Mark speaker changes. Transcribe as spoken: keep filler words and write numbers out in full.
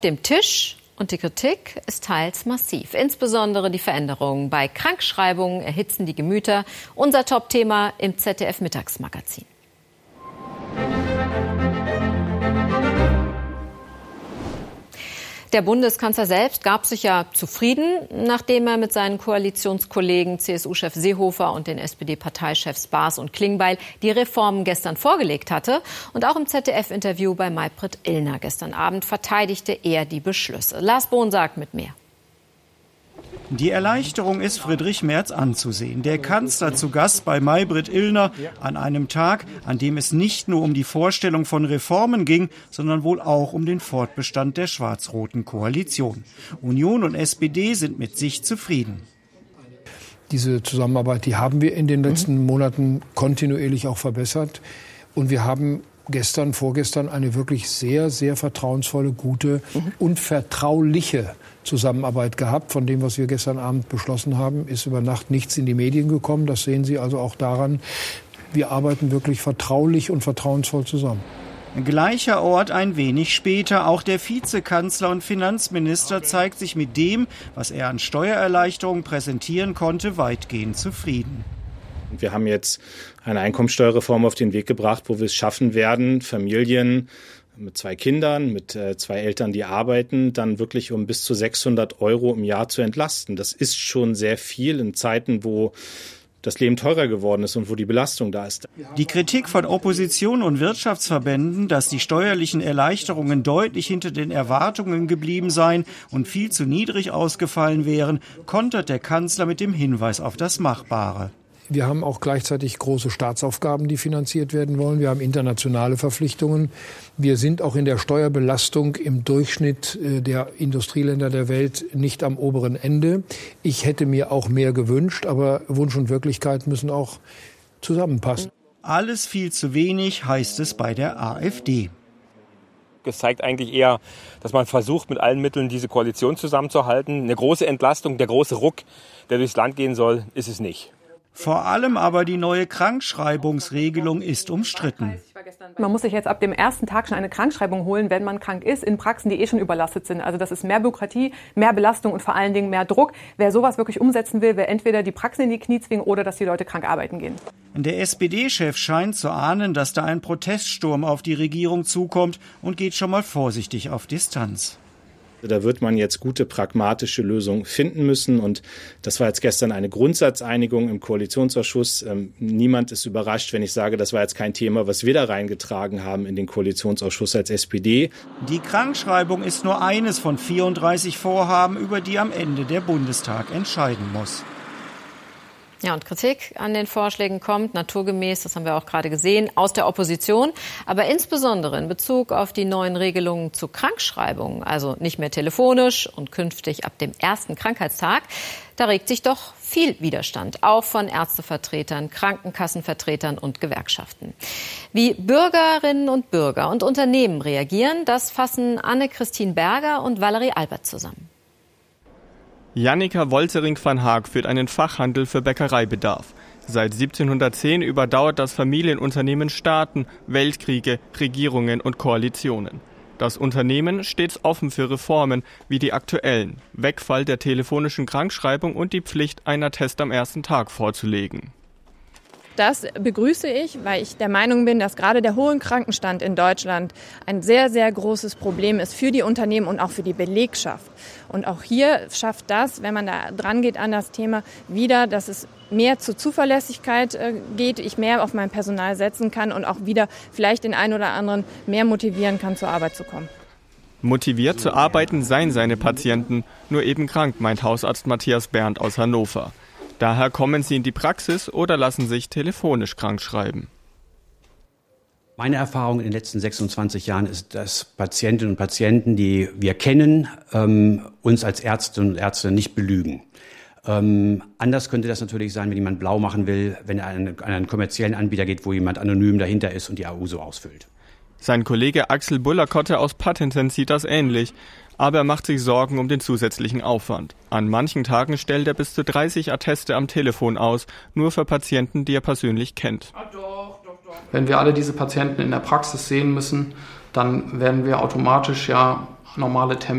Speaker 1: Dem Tisch und die Kritik ist teils massiv. Insbesondere die Veränderungen bei Krankschreibungen erhitzen die Gemüter. Unser Top-Thema im Z D F-Mittagsmagazin. Der Bundeskanzler selbst gab sich ja zufrieden, nachdem er mit seinen Koalitionskollegen C S U-Chef Seehofer und den S P D-Parteichefs Baas und Klingbeil die Reformen gestern vorgelegt hatte. Und auch im Z D F-Interview bei Maybrit Illner gestern Abend verteidigte er die Beschlüsse. Lars Bohn sagt mit mehr.
Speaker 2: Die Erleichterung ist Friedrich Merz anzusehen. Der Kanzler zu Gast bei Maybrit Illner an einem Tag, an dem es nicht nur um die Vorstellung von Reformen ging, sondern wohl auch um den Fortbestand der schwarz-roten Koalition. Union und S P D sind mit sich zufrieden.
Speaker 3: Diese Zusammenarbeit, die haben wir in den letzten Monaten kontinuierlich auch verbessert. Und wir haben gestern, vorgestern eine wirklich sehr, sehr vertrauensvolle, gute und vertrauliche Zusammenarbeit gehabt. Von dem, was wir gestern Abend beschlossen haben, ist über Nacht nichts in die Medien gekommen. Das sehen Sie also auch daran. Wir arbeiten wirklich vertraulich und vertrauensvoll zusammen.
Speaker 2: Gleicher Ort ein wenig später. Auch der Vizekanzler und Finanzminister zeigt sich mit dem, was er an Steuererleichterungen präsentieren konnte, weitgehend zufrieden.
Speaker 4: Wir haben jetzt eine Einkommensteuerreform auf den Weg gebracht, wo wir es schaffen werden, Familien mit zwei Kindern, mit äh, zwei Eltern, die arbeiten, dann wirklich um bis zu sechshundert Euro im Jahr zu entlasten. Das ist schon sehr viel in Zeiten, wo das Leben teurer geworden ist und wo die Belastung da ist.
Speaker 2: Die Kritik von Opposition und Wirtschaftsverbänden, dass die steuerlichen Erleichterungen deutlich hinter den Erwartungen geblieben seien und viel zu niedrig ausgefallen wären, kontert der Kanzler mit dem Hinweis auf das Machbare.
Speaker 3: Wir haben auch gleichzeitig große Staatsaufgaben, die finanziert werden wollen. Wir haben internationale Verpflichtungen. Wir sind auch in der Steuerbelastung im Durchschnitt der Industrieländer der Welt nicht am oberen Ende. Ich hätte mir auch mehr gewünscht, aber Wunsch und Wirklichkeit müssen auch zusammenpassen.
Speaker 2: Alles viel zu wenig, heißt es bei der AfD.
Speaker 5: Es zeigt eigentlich eher, dass man versucht, mit allen Mitteln diese Koalition zusammenzuhalten. Eine große Entlastung, der große Ruck, der durchs Land gehen soll, ist es nicht.
Speaker 2: Vor allem aber die neue Krankschreibungsregelung ist umstritten.
Speaker 6: Man muss sich jetzt ab dem ersten Tag schon eine Krankschreibung holen, wenn man krank ist, in Praxen, die eh schon überlastet sind. Also das ist mehr Bürokratie, mehr Belastung und vor allen Dingen mehr Druck. Wer sowas wirklich umsetzen will, will entweder die Praxen in die Knie zwingen oder dass die Leute krank arbeiten gehen.
Speaker 2: Der S P D-Chef scheint zu ahnen, dass da ein Proteststurm auf die Regierung zukommt und geht schon mal vorsichtig auf Distanz.
Speaker 4: Da wird man jetzt gute, pragmatische Lösungen finden müssen. Und das war jetzt gestern eine Grundsatzeinigung im Koalitionsausschuss. Ähm, niemand ist überrascht, wenn ich sage, das war jetzt kein Thema, was wir da reingetragen haben in den Koalitionsausschuss als S P D.
Speaker 2: Die Krankschreibung ist nur eines von vierunddreißig Vorhaben, über die am Ende der Bundestag entscheiden muss.
Speaker 1: Ja, und Kritik an den Vorschlägen kommt naturgemäß, das haben wir auch gerade gesehen, aus der Opposition. Aber insbesondere in Bezug auf die neuen Regelungen zu Krankschreibungen, also nicht mehr telefonisch und künftig ab dem ersten Krankheitstag, da regt sich doch viel Widerstand, auch von Ärztevertretern, Krankenkassenvertretern und Gewerkschaften. Wie Bürgerinnen und Bürger und Unternehmen reagieren, das fassen Anne-Christine Berger und Valerie Albert zusammen.
Speaker 7: Jannika Woltering van Haag führt einen Fachhandel für Bäckereibedarf. Seit siebzehnhundertzehn überdauert das Familienunternehmen Staaten, Weltkriege, Regierungen und Koalitionen. Das Unternehmen stets offen für Reformen wie die aktuellen, Wegfall der telefonischen Krankschreibung und die Pflicht, einen Attest am ersten Tag vorzulegen.
Speaker 8: Das begrüße ich, weil ich der Meinung bin, dass gerade der hohe Krankenstand in Deutschland ein sehr, sehr großes Problem ist für die Unternehmen und auch für die Belegschaft. Und auch hier schafft das, wenn man da dran geht an das Thema, wieder, dass es mehr zur Zuverlässigkeit geht, ich mehr auf mein Personal setzen kann und auch wieder vielleicht den einen oder anderen mehr motivieren kann, zur Arbeit zu kommen.
Speaker 7: Motiviert zu arbeiten seien seine Patienten, nur eben krank, meint Hausarzt Matthias Berndt aus Hannover. Daher kommen sie in die Praxis oder lassen sich telefonisch krankschreiben.
Speaker 9: Meine Erfahrung in den letzten sechsundzwanzig Jahren ist, dass Patientinnen und Patienten, die wir kennen, ähm, uns als Ärztinnen und Ärzte nicht belügen. Ähm, anders könnte das natürlich sein, wenn jemand blau machen will, wenn er an einen, einen kommerziellen Anbieter geht, wo jemand anonym dahinter ist und die A U so ausfüllt.
Speaker 7: Sein Kollege Axel Bullerkotte aus Pattensen sieht das ähnlich. Aber er macht sich Sorgen um den zusätzlichen Aufwand. An manchen Tagen stellt er bis zu dreißig Atteste am Telefon aus, nur für Patienten, die er persönlich kennt.
Speaker 10: Wenn wir alle diese Patienten in der Praxis sehen müssen, dann werden wir automatisch ja normale Termine